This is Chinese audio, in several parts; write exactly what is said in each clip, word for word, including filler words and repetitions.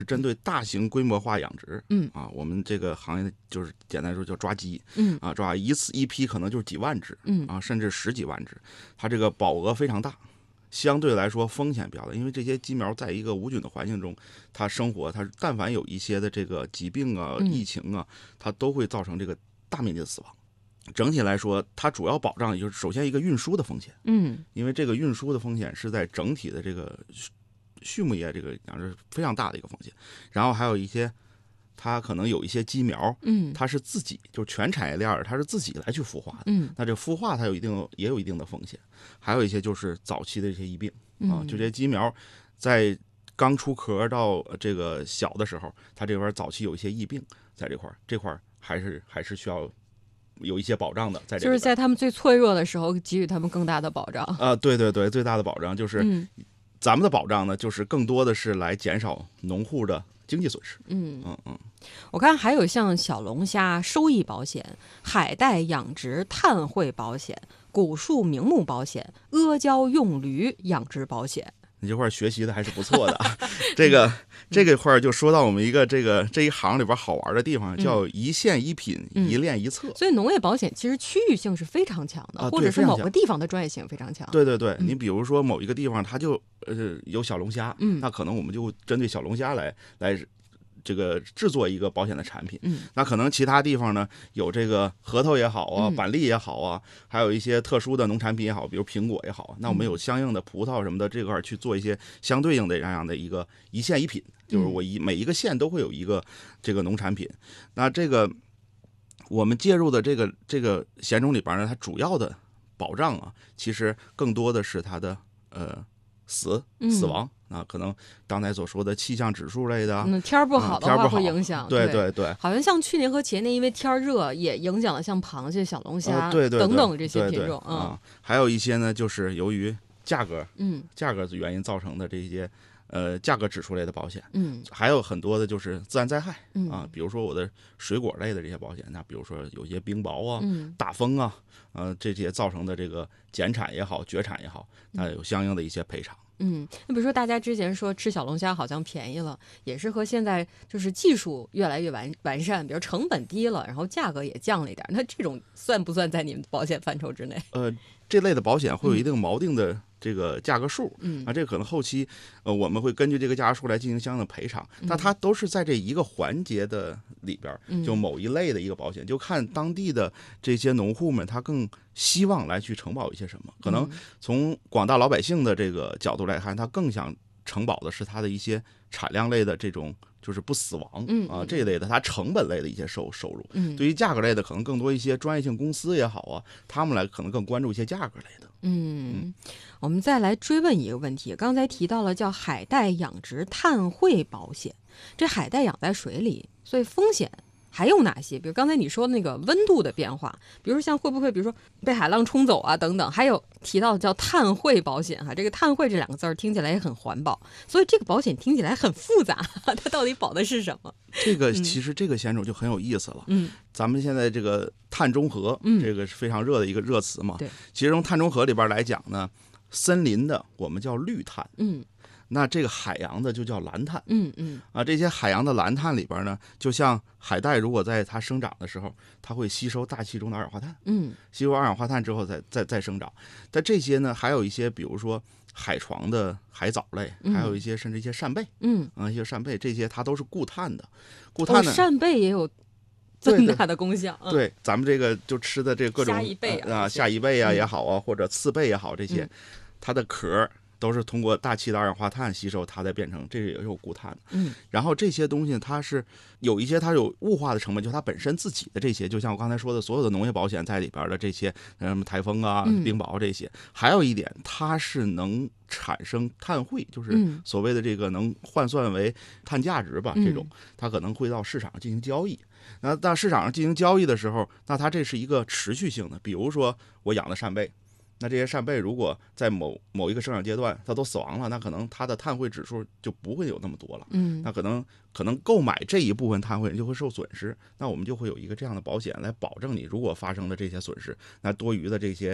针对大型规模化养殖， 嗯啊，我们这个行业就是简单说叫抓鸡， 嗯啊，抓一次一批可能就是几万只， 嗯啊，甚至十几万只，它这个保额非常大，相对来说风险比较大，因为这些鸡苗在一个无菌的环境中，它生活，它但凡有一些的这个疾病啊、 嗯疫情啊，它都会造成这个大面积的死亡。整体来说，它主要保障也就是首先一个运输的风险， 嗯因为这个运输的风险是在整体的这个畜牧业这个养殖非常大的一个风险，然后还有一些它可能有一些鸡苗， 嗯它是自己就全产业链它是自己来去孵化的， 嗯那这孵化它有一定也有一定的风险，还有一些就是早期的这些疫病啊， 嗯就这些鸡苗在刚出壳到这个小的时候，它这块早期有一些疫病在这块这块还是还是需要有一些保障的，在这就是在他们最脆弱的时候给予他们更大的保障啊、呃，对对对，最大的保障就是。 嗯咱们的保障呢，就是更多的是来减少农户的经济损失。 嗯嗯嗯， 我看还有像小龙虾收益保险、海带养殖碳汇保险、古树名木保险、阿胶用驴养殖保险。 你这块学习的还是不错的啊。这个这个块就说到我们一个这个这一行里边好玩的地方，叫一线一品、 嗯、 一链一策。 所以农业保险其实区域性是非常强的， 啊、 或者是某个地方的专业性非常强。 对对对， 嗯、 你比如说某一个地方它就呃有小龙虾， 嗯， 那可能我们就针对小龙虾来来。这个制作一个保险的产品， 嗯， 那可能其他地方呢有这个核桃也好啊， 嗯、 板栗也好啊，还有一些特殊的农产品也好，比如苹果也好，那我们有相应的葡萄什么的这块去做一些相对应的这样的一个一线一品，就是我一每一个县都会有一个这个农产品。那这个我们介入的这个这个险种里边呢，它主要的保障啊，其实更多的是它的呃死死亡。嗯啊，可能刚才所说的气象指数类的， 嗯，天儿不好的话会影响， 嗯、对对对， 好像像去年和前年，因为天儿热，也影响了像螃蟹、小龙虾、 呃、对对对等等这些品种， 嗯、 啊， 还有一些呢，就是由于价格， 嗯， 价格原因造成的这些呃价格指数类的保险， 嗯， 还有很多的就是自然灾害， 嗯啊，比如说我的水果类的这些保险，那比如说有些冰雹啊、 嗯、 大风啊，呃，这些造成的这个减产也好、绝产也好，那有相应的一些赔偿。 嗯，那比如说大家之前说吃小龙虾好像便宜了，也是和现在就是技术越来越完完善，比如成本低了，然后价格也降了一点，那这种算不算在你们保险范畴之内？ 呃，这类的保险会有一定锚定的这个价格数， 嗯， 啊，这可能后期呃我们会根据这个价格数来进行相应的赔偿， 嗯、 但它都是在这一个环节的里边，就某一类的一个保险， 嗯、 就看当地的这些农户们他更希望来去承保一些什么，可能从广大老百姓的这个角度来看，他更想承保的是他的一些产量类的这种就是不死亡、 嗯、 啊这一类的，它成本类的一些收收入。 嗯， 对于价格类的，可能更多一些专业性公司也好啊，他们来可能更关注一些价格类的。 嗯，嗯我们再来追问一个问题，刚才提到了叫海带养殖碳汇保险，这海带养在水里，所以风险还有哪些？比如刚才你说那个温度的变化，比如像会不会比如说被海浪冲走啊等等，还有提到叫碳汇保险哈，这个碳汇这两个字儿听起来也很环保，所以这个保险听起来很复杂，它到底保的是什么？ 这个其实这个险种就很有意思了。 嗯， 咱们现在这个碳中和， 嗯， 这个是非常热的一个热词嘛。 对， 其实从碳中和里边来讲呢，森林的我们叫绿碳， 嗯。 那这个海洋的就叫蓝碳， 嗯嗯啊，这些海洋的蓝碳里边呢，就像海带，如果在它生长的时候，它会吸收大气中的二氧化碳， 嗯， 吸收二氧化碳之后再再再生长。但这些呢，还有一些，比如说海床的海藻类，还有一些甚至一些扇贝， 嗯啊，一些扇贝，这些它都是固碳的，固碳的、 哦、扇贝也有这么大的功效。 对, 对、嗯，咱们这个就吃的这各种虾夷贝啊， 啊虾夷贝啊也好啊， 嗯、 或者刺贝也好，这些、嗯、它的壳都是通过大气的二氧化碳吸收，它再变成，这个也有固碳。 嗯， 然后这些东西它是有一些它有雾化的成分，就它本身自己的这些，就像我刚才说的，所有的农业保险在里边的这些，什么台风啊、冰雹这些。嗯、还有一点，它是能产生碳汇，就是所谓的这个能换算为碳价值吧， 嗯、 这种它可能会到市场上进行交易。那到市场上进行交易的时候，那它这是一个持续性的，比如说我养的扇贝。那这些扇贝如果在某某一个生长阶段它都死亡了，那可能它的碳汇指数就不会有那么多了。 嗯， 那可能可能购买这一部分碳汇就会受损失。那我们就会有一个这样的保险来保证你，如果发生了这些损失，那多余的这些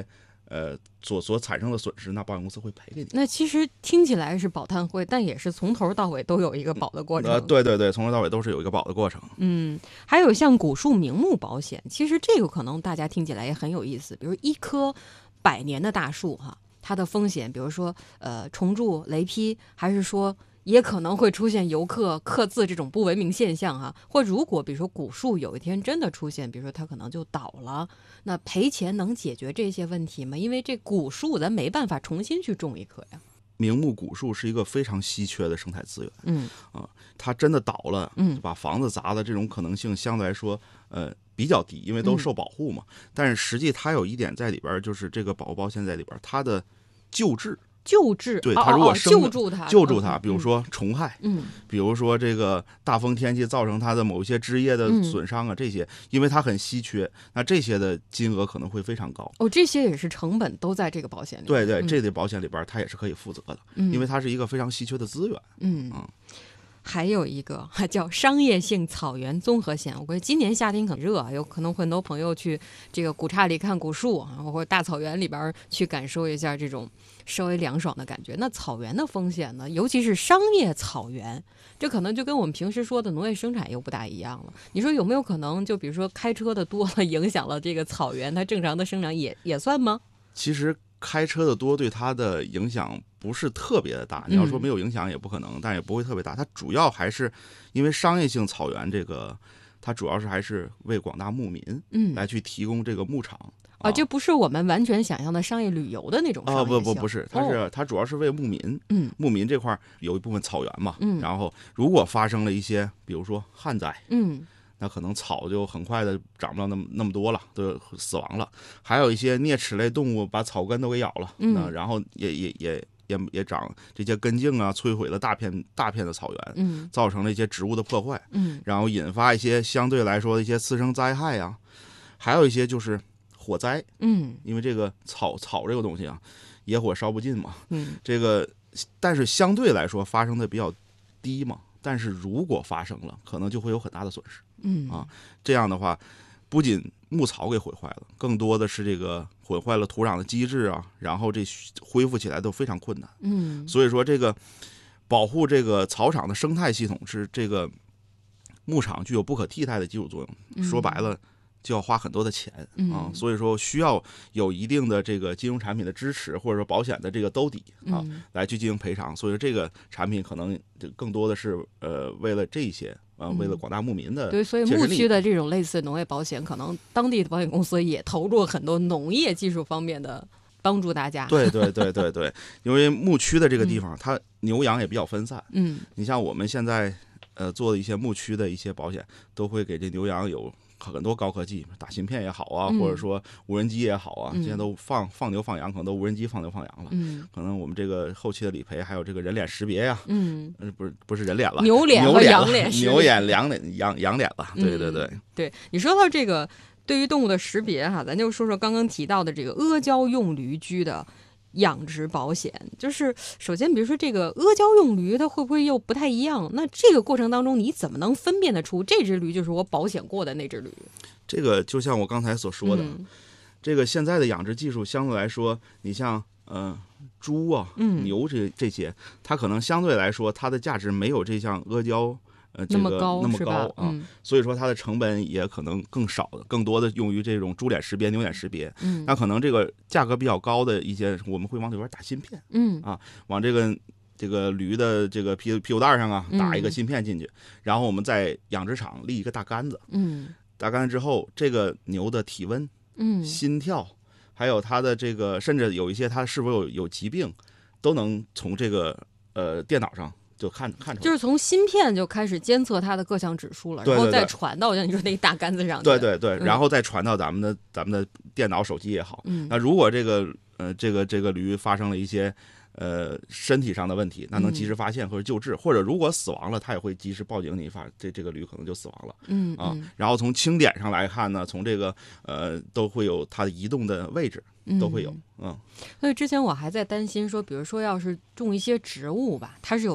呃所所产生的损失，那保险公司会赔给你。 那其实听起来是保碳汇，但也是从头到尾都有一个保的过程。 呃，对对对，从头到尾都是有一个保的过程。 嗯，还有像古树名木保险，其实这个可能大家听起来也很有意思。比如一棵百年的大树哈，它的风险，比如说呃虫蛀、雷劈，还是说也可能会出现游客刻字这种不文明现象哈。或如果比如说古树有一天真的出现，比如说它可能就倒了，那赔钱能解决这些问题吗？因为这古树咱没办法重新去种一棵呀。 名木古树是一个非常稀缺的生态资源， 嗯啊，它真的倒了， 嗯， 把房子砸的这种可能性相对来说，呃，比较低，因为都受保护嘛。嗯、但是实际它有一点在里边，就是这个保护保险在里边，它的救治。 救治， 对，它如果生、 哦哦、救助它， 救助它， 嗯、 比如说虫害， 嗯， 比如说这个大风天气造成它的某一些枝叶的损伤啊，嗯、这些，因为它很稀缺，那这些的金额可能会非常高。 哦，这些也是成本都在这个保险里。 对对， 嗯、 这类保险里边它也是可以负责的，嗯、因为它是一个非常稀缺的资源。 嗯嗯。 还有一个还叫商业性草原综合险，我估计今年夏天很热啊，有可能很多朋友去这个古刹里看古树啊，或者大草原里边去感受一下这种稍微凉爽的感觉。那草原的风险呢，尤其是商业草原，这可能就跟我们平时说的农业生产又不大一样了。你说有没有可能，就比如说开车的多了，影响了这个草原它正常的生长也也算吗？ 其实开车的多对它的影响不是特别的大，你要说没有影响也不可能，嗯、但也不会特别大。它主要还是因为商业性草原这个，它主要是还是为广大牧民嗯来去提供这个牧场。 啊，这不是我们完全想象的商业旅游的那种商业性。 啊，不不不是，它是、哦、它主要是为牧民。嗯，牧民这块有一部分草原嘛，嗯，然后如果发生了一些，比如说旱灾，嗯。那可能草就很快的长不了那么那么多了，都死亡了。还有一些啮齿类动物把草根都给咬了，嗯、那然后也也也也也长这些根茎啊，摧毁了大片大片的草原，嗯，造成了一些植物的破坏，嗯，然后引发一些相对来说的一些次生灾害啊，还有一些就是火灾，嗯，因为这个草草这个东西啊，野火烧不尽嘛，嗯，这个但是相对来说发生的比较低嘛。但是如果发生了，可能就会有很大的损失。嗯啊，这样的话，不仅牧草给毁坏了，更多的是这个毁坏了土壤的机制啊，然后这恢复起来都非常困难。嗯，所以说这个保护这个草场的生态系统是这个牧场具有不可替代的基础作用。嗯、说白了。就要花很多的钱啊，所以说需要有一定的这个金融产品的支持，或者说保险的这个兜底啊，嗯、来去进行赔偿。所以说这个产品可能更多的是呃为了这些啊，为了广大牧民的、嗯、 对，所以牧区的这种类似农业保险，可能当地的保险公司也投入很多农业技术方面的帮助大家。 对对对对对，因为牧区的这个地方，嗯、它牛羊也比较分散。嗯，你像我们现在呃做的一些牧区的一些保险，都会给这牛羊有。很多高科技，打芯片也好啊，嗯、或者说无人机也好啊，嗯、现在都放放牛放羊，可能都无人机放牛放羊了。嗯，可能我们这个后期的理赔还有这个人脸识别呀，嗯，不是不是人脸了， 牛脸和羊脸， 牛眼、羊脸、羊羊脸了。对对对、 嗯，对你说到这个对于动物的识别哈，咱就说说刚刚提到的这个阿胶用驴居的养殖保险。就是首先比如说这个阿胶用驴它会不会又不太一样，那这个过程当中你怎么能分辨得出这只驴就是我保险过的那只驴？ 这个就像我刚才所说的、嗯、这个现在的养殖技术相对来说，你像呃猪啊、嗯、牛这这些，它可能相对来说它的价值没有这项阿胶呃，这个那么高那么高啊、 嗯， 所以说它的成本也可能更少，更多的用于这种猪脸识别、牛脸识别。嗯，那可能这个价格比较高的一些，我们会往里边打芯片。嗯啊，往这个这个驴的这个屁屁股蛋上啊打一个芯片进去，嗯、然后我们在养殖场立一个大杆子。嗯，大杆子之后，这个牛的体温、嗯、心跳，还有它的这个，甚至有一些它是否有有疾病，都能从这个呃电脑上。就看看出来， 就是从芯片就开始监测它的各项指数了， 对对对， 然后再传到像你说那个大杆子上。 对对对，嗯、然后再传到咱们的咱们的电脑、手机也好。嗯，那如果这个呃这个这个驴发生了一些呃身体上的问题，那能及时发现或者救治，嗯、或者如果死亡了，它也会及时报警，你发这这个驴可能就死亡了。嗯啊，嗯然后从清点上来看呢，从这个呃都会有它的移动的位置。都会有，嗯， 所以之前我还在担心说，比如说要是种一些植物吧，它是有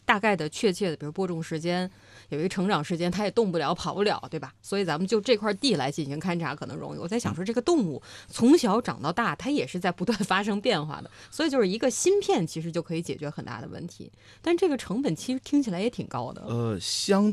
大概的确切的，比如播种时间，有一个成长时间，它也动不了跑不了，对吧？所以咱们就这块地来进行勘察可能容易。我在想说，这个动物从小长到大，它也是在不断发生变化的，所以就是一个芯片其实就可以解决很大的问题，但这个成本其实听起来也挺高的。 呃，相